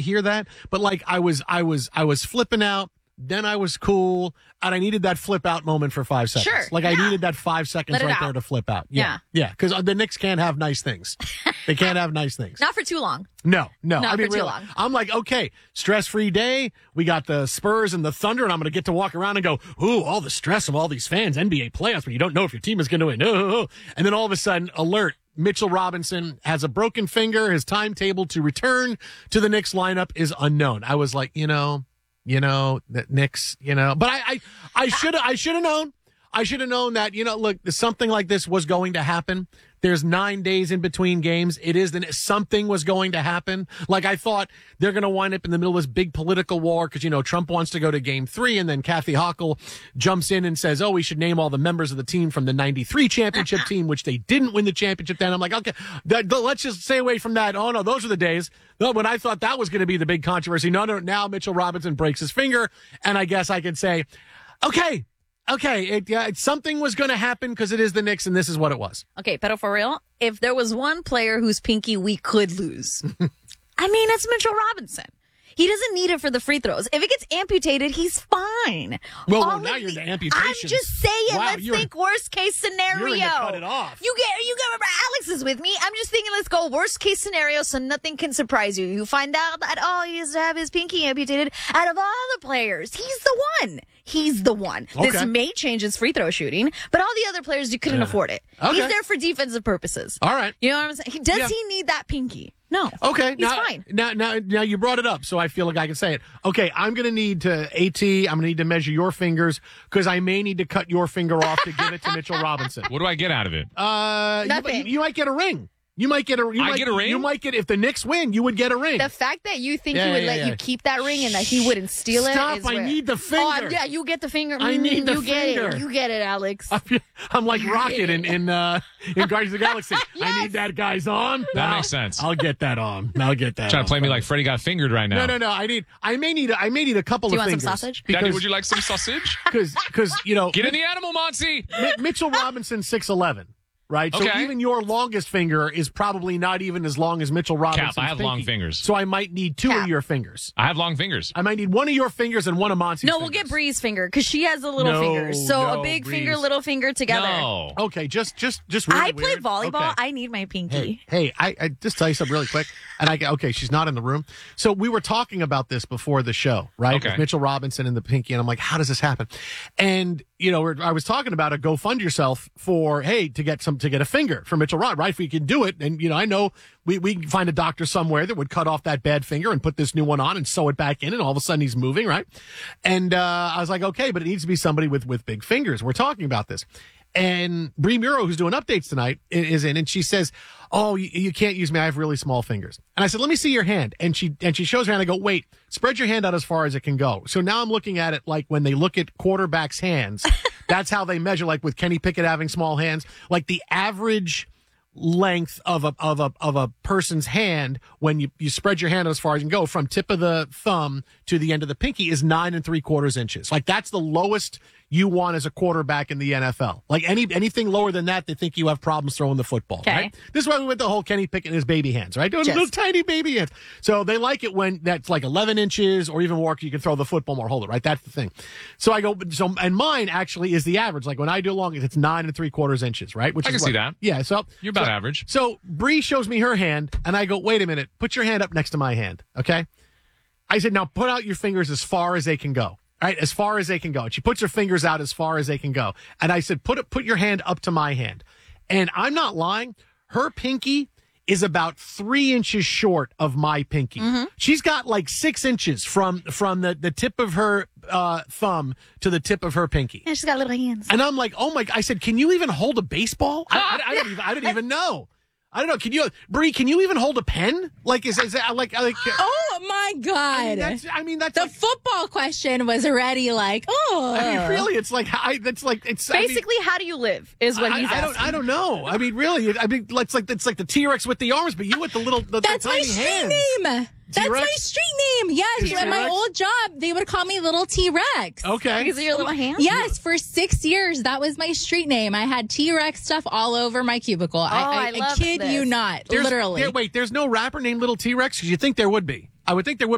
hear that, but like I was flipping out. Then I was cool, and I needed that flip out moment for 5 seconds. Sure. Like I needed that 5 seconds right there to flip out. Yeah. Because the Knicks can't have nice things. They can't have nice things. Not for too long. No. Not I mean, for too really. long. I'm like, okay, stress-free day. We got the Spurs and the Thunder, and I'm going to get to walk around and go, ooh, all the stress of all these fans, NBA playoffs, but you don't know if your team is going to win. Oh. And then all of a sudden, alert. Mitchell Robinson has a broken finger. His timetable to return to the Knicks lineup is unknown. I was like, the Knicks, but I should have known. I should have known that, look, something like this was going to happen. There's 9 days in between games. Something was going to happen. Like I thought they're going to wind up in the middle of this big political war because, Trump wants to go to game 3 and then Kathy Hochul jumps in and says, we should name all the members of the team from the 93 championship team, which they didn't win the championship then. I'm like, okay, let's just stay away from that. Oh no, those are the days. No, when I thought that was going to be the big controversy. No, now Mitchell Robinson breaks his finger. And I guess I could say, okay, something was going to happen because it is the Knicks, and this is what it was. Okay, but for real, if there was one player whose pinky we could lose, it's Mitchell Robinson. He doesn't need it for the free throws. If it gets amputated, he's fine. Well, now you're the amputations. I'm just saying, let's think worst case scenario. You're going to cut it off. You remember Alex is with me. I'm just thinking, let's go worst case scenario so nothing can surprise you. You find out that, he has to have his pinky amputated. Out of all the players, he's the one. He's the one. Okay. This may change his free throw shooting, but all the other players, you couldn't afford it. Okay. He's there for defensive purposes. All right. You know what I'm saying? Does he need that pinky? No. Okay. He's fine. Now you brought it up, so I feel like I can say it. Okay, I'm going to need I'm going to need to measure your fingers because I may need to cut your finger off to give it to Mitchell Robinson. What do I get out of it? Nothing. You might get a ring. You might get a ring. You might get, if the Knicks win, you would get a ring. The fact that you think he would let you keep that ring and that he wouldn't steal it. Stop, I need the finger. Oh, you get the finger. I need the finger. finger. You get it, Alex. I'm like Rocket in Guardians of the Galaxy. Yes. I need that guy's on. That makes sense. I'll get that on. Trying to play me like Freddie got fingered right now. No. I may need a couple Do of you fingers. want some sausage? Daddy, would you like some sausage? Because Get in the animal, Monty. Mitchell Robinson 6'11". Right? So Okay. even your longest finger is probably not even as long as Mitchell Robinson's Cap, I have long fingers. So I might need two Cap. of your fingers. I have long fingers. I might need one of your fingers and one of Monty's No, we'll get Bree's finger because she has a little No, finger. So no, a big Breeze. finger, little finger together. No. Okay, just really I play weird. volleyball. Okay. I need my pinky. Hey, I just tell you something really quick. And she's not in the room. So we were talking about this before the show, right? Okay. With Mitchell Robinson and the pinky. And I'm like, how does this happen? And, I was talking about a go fund yourself for, to get a finger for Mitchell Robinson, right? If we can do it. And, I know we can find a doctor somewhere that would cut off that bad finger and put this new one on and sew it back in. And all of a sudden he's moving, right? And, I was like, okay, but it needs to be somebody with big fingers. We're talking about this. And Bree Muro, who's doing updates tonight, is in, and she says, "Oh, you can't use me. I have really small fingers." And I said, "Let me see your hand." And she shows her hand. I go, "Wait, spread your hand out as far as it can go." So now I'm looking at it like when they look at quarterbacks' hands. That's how they measure. Like with Kenny Pickett having small hands, like the average length of a person's hand when you spread your hand as far as you can go from tip of the thumb to the end of the pinky is 9 3/4 inches. Like that's the lowest you want as a quarterback in the NFL. Like anything lower than that, they think you have problems throwing the football. Okay. Right? This is why we went the whole Kenny Pickett and his baby hands, right? Doing Yes. little tiny baby hands. So they like it when that's like 11 inches or even more. You can throw the football more, hold it, right? That's the thing. So I go, and mine actually is the average. Like when I do long, it's 9 3/4 inches, right? Which I is can see that. Yeah. So You're about average. So Bree shows me her hand, and I go, "Wait a minute, put your hand up next to my hand, okay?" I said, "Now put out your fingers as far as they can go." Right, as far as they can go. And she puts her fingers out as far as they can go. And I said, put your hand up to my hand. And I'm not lying. Her pinky is about 3 inches short of my pinky. Mm-hmm. She's got like 6 inches from the tip of her thumb to the tip of her pinky. Yeah, she's got little hands. And I'm like, oh my! I said, can you even hold a baseball? I don't even know. I don't know. Bree? Can you even hold a pen? Like, is that like? Oh my God! That's the like, football question was already like, oh. I mean, really, it's Basically, how do you live is what he's asking. I don't know. I mean, really, it's like the T-Rex with the arms, but you with the That's tiny my street hands. name. That's my street name. Yes, at my old job, they would call me Little T-Rex. Okay. Because of your little hands? Yes, for 6 years, that was my street name. I had T-Rex stuff all over my cubicle. I love kid this. you not, literally. There's no rapper named Little T-Rex? Because you think there would be. I would think there would